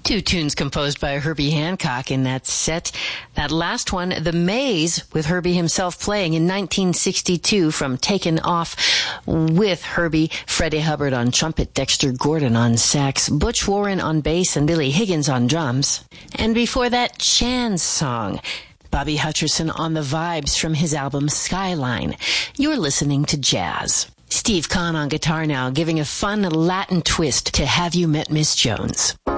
Two tunes composed by Herbie Hancock in that set. That last one, The Maze, with Herbie himself playing in 1962 from Taken Off with Herbie, Freddie Hubbard on trumpet, Dexter Gordon on sax, Butch Warren on bass, and Billy Higgins on drums. And before that, Chan's song, Bobby Hutcherson on the vibes from his album Skyline. You're listening to Jazz. Steve Kahn on guitar now, giving a fun Latin twist to Have You Met Miss Jones?